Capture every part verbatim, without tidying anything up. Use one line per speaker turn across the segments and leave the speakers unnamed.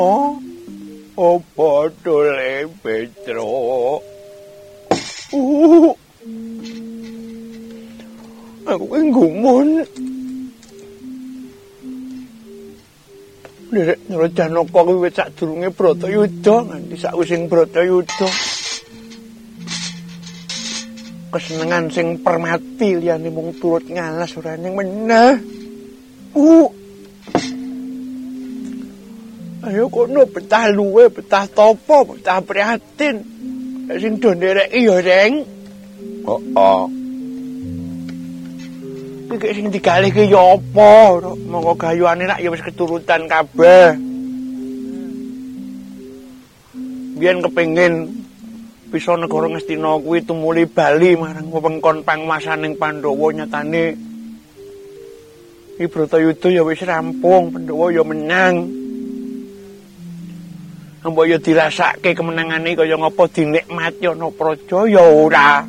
Oh, apa tole Petro? Uh. Aku kan gumun. Derek Janaka kuwi wis sadurunge Bratayuda nganti sakwising Bratayuda. Kesenengan sing permati liyane mung turut ngalas ora ning meneh. Uh. Ayo kono betah luwe, betah topo, betah prihatin. Sing do ndereki ya, Reng. Heeh. Iki sing digalihke ya apa? Monggo gayuane nak ya wis keturutan kabeh. Biyen kepengin bisa negara Ngastina kuwi tumuli bali marang wewengkon pangwasaning Pandhawa nyatane iki Bratayuda ya wis rampung, Pandhawa ya menang. Mbok ya dirasake kemenangane kaya ngapa dinikmati ana praja ya ora.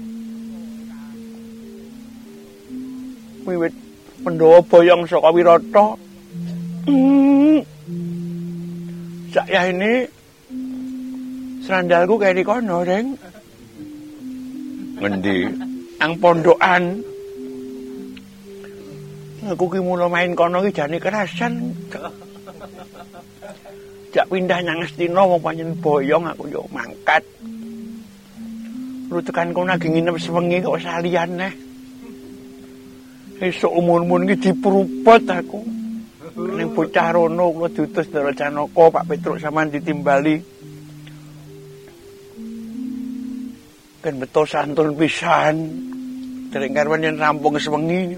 Wiwit Pandhawa boyong saka Wirata. Hmm. Saya ini serandalku kaya di kono, Reng. Ngendi? Ang pondokan. Aku ki mula main kono ki jane kerasan. Jak pindah nang Ngastina wong panjen boyong aku yo mangkat. Lu tekan kono lagi nginep sewengi kok salian neh. Esuk umur-umur iki diprupet aku. Ning bocah rono kula diutus Ndara Janaka Pak Petruk sampean ditimbali. Kan beto santun pisan. Dereng karwan yen rampung sewengi.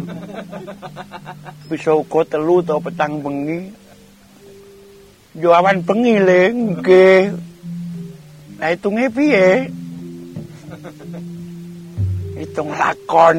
Bisa uga telu utawa petang bengi. Yo awan bengi le nggih. Lah hitunge piye? Hitung lakon.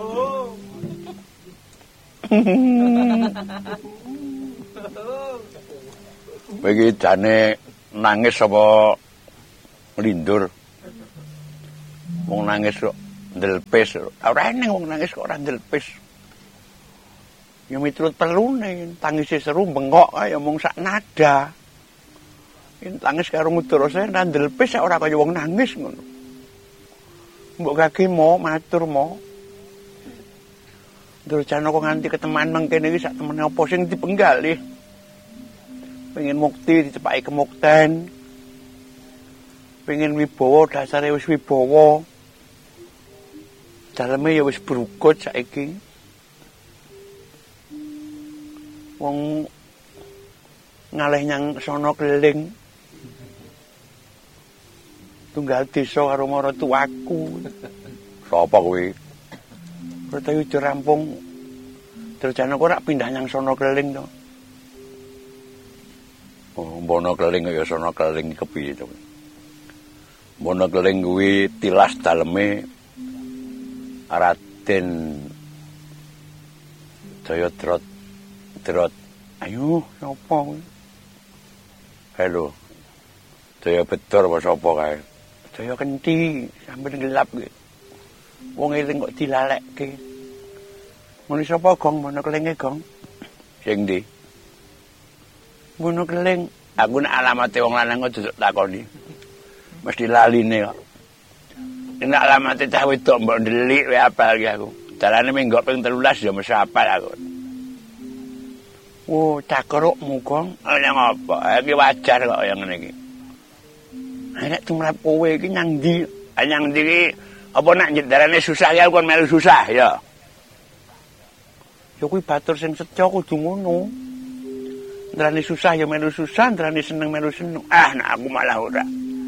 Bagi jane nangis apa lindur. Wong nangis kok ndelpes. Ora eneng wong nangis kok ora ndelpes. Ya miturut pelune, tangise seru bengok kaya mung sak nada. Yen tangis karo Ngudarasa ora ndelpes ora kaya wong nangis ngono. Mbok gage mo matur mo. Ndara Janaka nganti keteman mengkene iki sak temene apa sing dipenggalih. Pengen mukti dicepaki kemukten. Pengen wibawa dasare wis wibawa. Daleme ya wis brukut saiki. Wong ngalih nyang sono keling. Tunggal desa karo maratuwaku. Sapa kuwi? Bratayuda rampung. Ndara Janaka ora pindah nyang sono keling to. Oh, mbono keling ya sono keling kepiye to. Mbono keling kuwi tilas daleme Raden Jayadrat Drat. Ayo, sapa kuwi? Halo. Jaya Bedor apa sapa kae? Jaya Kenti, sampeyan gelap kuwi. Wong eling kok dilalekke. Muni sapa Gong mono kelenge Gong? Sing ndi? Mono keleng. Aku nek alamate wong lanang kok duduk takoni. Mesti laline kok. Nek alamate cah wedok mbok ndelik wae apal iki aku. Dalane minggu ping telulas ya mesti apal aku. Oh, cakrukmu Gong. Ora ngapa? Iki wajar kok ya ngene iki. Nek tumrap kowe iki nyang ndi? Nyang ndi iki apa nak njendarane susah ya kon melu susah ya. Ya kuwi batur sing setya kudu ngono. Ndrane susah ya melu susah, ndrane seneng melu seneng. Ah, nah aku malah ora.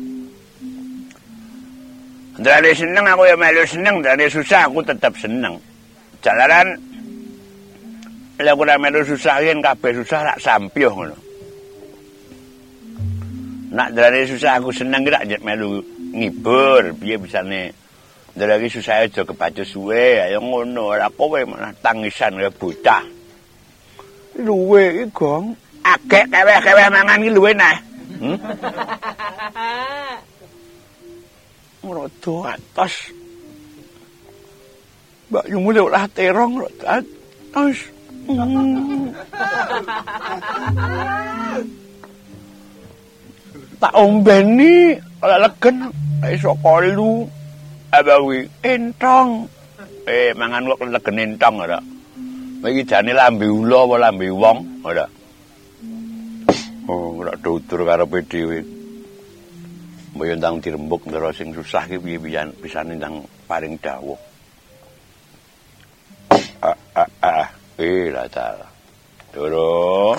Ndrane seneng aku ya melu seneng, ndrane susah aku tetap seneng. Jalaran lek ora melu susah yen kabeh susah rak sampyuh ngono. Nak ndrane susah aku seneng rak njet melu ngibur, piye bisane. Ndrane susah aja kebaca suwe, ayo ngono, ora kowe malah tangisan kaya bocah. Luwe iki Gong. Agek keweh-keweh mangan iki luwe nah. Hmm? Rada atos. Mbak yu mulih olah terong rada atos. Hmm. tak ombeni legen iso kolu apa kuwi entong eh mangan kok legen entong ora iki jane lambe ula apa lambe wong ora oh ora dudur karepe dhewe mbaya ndang dirembuk ndara sing susah ki piye-piye pisane ndang paring dawuh ah ah ah eh la ta Doro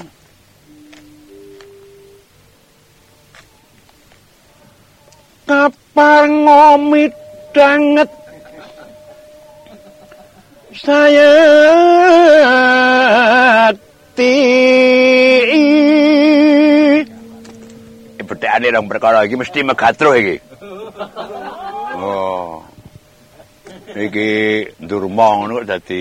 kapar ngomit danget saya ti bedhane nang perkara iki mesti megatro iki oh iki ndurma ngono kok dadi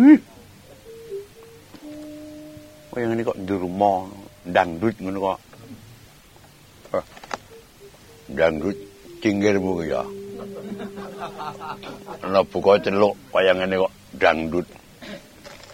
kaya ngene kok ndurma dangdut ngono kok oh. Dangdut cinggirmu ya ana buka celuk kaya ngene kok dangdut